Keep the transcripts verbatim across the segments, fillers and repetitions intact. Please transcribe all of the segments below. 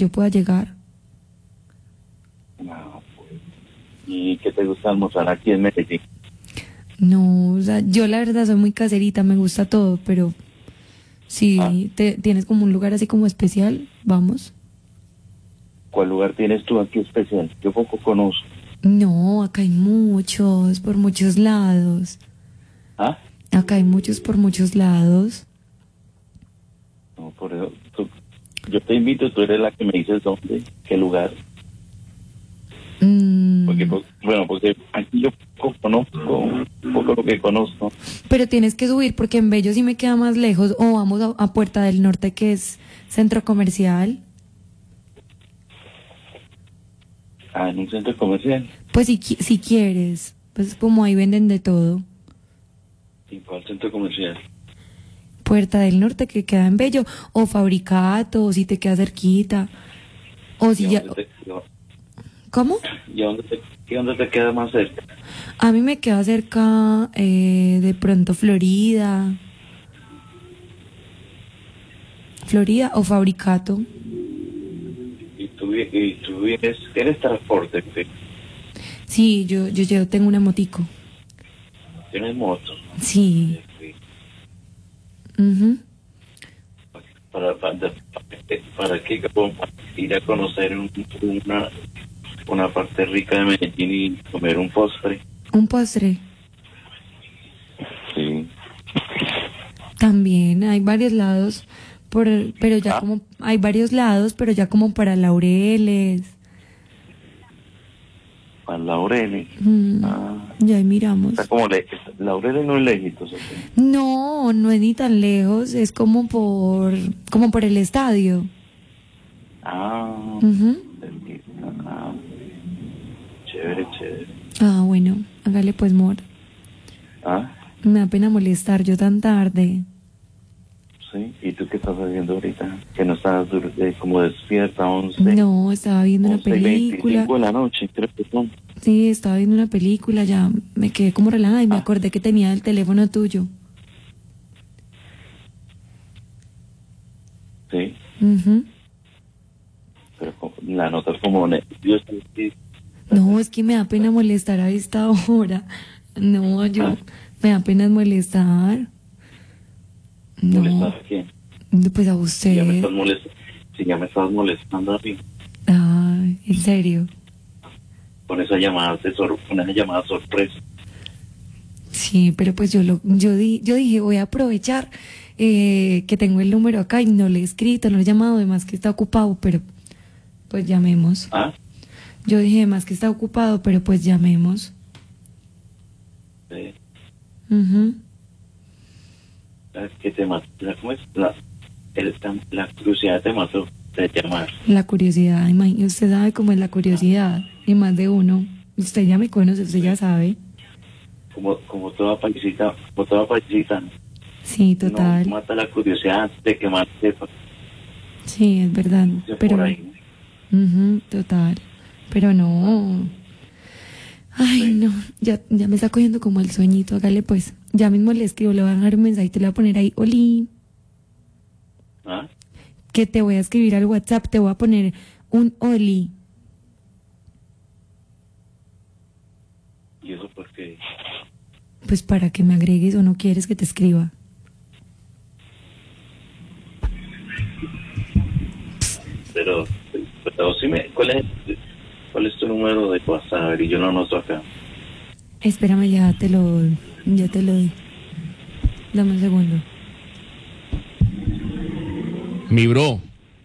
yo pueda llegar. No, pues. ¿Y qué te gusta almorzar aquí en Medellín? No, o sea, yo la verdad soy muy caserita, me gusta todo, pero si Ah. te, tienes como un lugar así como especial, vamos. ¿Cuál lugar tienes tú aquí especial? Yo poco conozco. No, acá hay muchos, por muchos lados. ¿Ah? Acá hay muchos por muchos lados. No, por eso. tú- yo te invito, tú eres la que me dices dónde, qué lugar. Mm, Porque, pues, bueno, porque aquí yo poco conozco, poco lo que conozco. pero tienes que subir porque en Bello sí me queda más lejos. O vamos a, a Puerta del Norte, que es centro comercial. Ah, en un centro comercial. Pues si, qui- si quieres, pues como ahí venden de todo. ¿Y cuál centro comercial? Puerta del Norte, que queda en Bello. O Fabricato, o si te queda cerquita. O ¿Y si a ya... dónde te, ¿Cómo? y a dónde te, y a dónde te queda más cerca? A mí me queda cerca eh, de pronto Florida. Florida o Fabricato. Y tú, vi- y tú vienes, tienes transporte, ¿sí? Sí, yo, yo, yo tengo una motico. Tienes moto. Sí. Sí. Ujú. Para, para, para que para ir a conocer un- una, una parte rica de Medellín y comer un postre. Un postre. Sí. También hay varios lados, por, pero ya Ah. como hay varios lados, pero ya como para Laureles. Para Laureles. Mm, Ah. ya ahí miramos. Está como le, Laureles no es lejitos. ¿Sí? No, no es ni tan lejos, es como por como por el estadio. Ah. Ujú. Cerquita. Ah. Chévere, chévere. Ah, bueno, hágale pues, mor. Ah. Me da pena molestar yo tan tarde. Sí. ¿Y tú qué estás haciendo ahorita? Que no estás dur- eh, como despierta, once. No, estaba viendo una once y película. veinticinco de la noche, creo que son. Sí, estaba viendo una película, ya me quedé como relajada y me Ah. acordé que tenía el teléfono tuyo. Sí. Ujú. Pero como- la notas como nerviosa. Sí. No, es que me da pena molestar a esta hora. No, yo Ah. me da pena molestar. ¿Molestar No, a quién? pues a Si ya me usted. estás molestando, si ya me estás molestando a mí Ay, en serio. con esa llamada de sor- con esa llamada sorpresa. Sí, pero pues yo lo, yo di, yo dije voy a aprovechar eh, que tengo el número acá y no le he escrito, no le he llamado, además que está ocupado, pero pues llamemos. ¿Ah? Yo dije además que está ocupado, pero pues llamemos. Sí. Ujú. ¿Sabes qué te mató? La- ¿Cómo es? La, el- la curiosidad te mató de llamar. La curiosidad, imagínese, usted sabe cómo es la curiosidad, y más de uno. Usted ya me conoce, usted ya sabe. Como, como toda paisita, como toda paisita. Sí, total. No mata la curiosidad antes de que mate. Sí, es verdad. Por Pero, ahí. ujú, total. Pero no. Ay, Sí. no. Ya, ya me está cogiendo como el sueñito. Hágale pues. Ya mismo le escribo, le voy a dejar un mensaje, te le voy a poner ahí, Oli, ¿Ah? que te voy a escribir al WhatsApp, te voy a poner un Oli. ¿Y eso por qué? Pues para que me agregues o no quieres que te escriba. Pero, pero sí me, ¿cuál es, cuál es tu número de WhatsApp? Y yo lo anoto acá. Espérame, ya te lo, ya te lo doy. Dame un segundo. Mi bro,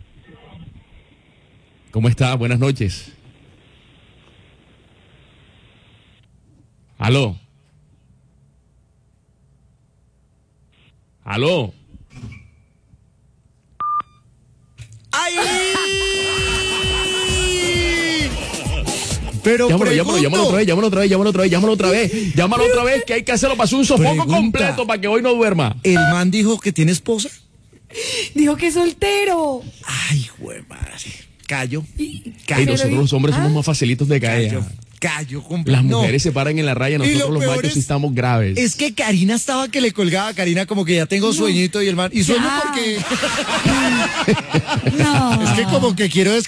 ¿cómo estás? Buenas noches. Aló. Aló. ¡Ay! Pero Llámalo, llámalo, pregunto. llámalo otra vez, llámalo otra vez, llámalo otra vez, llámalo otra vez, llámalo otra vez, que hay que hacerlo para un sofoco Pregunta. completo para que hoy no duerma. ¿El man dijo que tiene esposa? Dijo que es soltero. Ay, güey, madre. Callo. Ey, Callo. nosotros los hombres somos ¿Ah? más facilitos de caer. Callo. Callo completo. Las No. mujeres se paran en la raya, Y nosotros lo los peor machos sí es- estamos graves. Es que Karina estaba que le colgaba. Karina como que ya tengo sueñito y el man. Y sueño Ya. porque No. es que como que quiero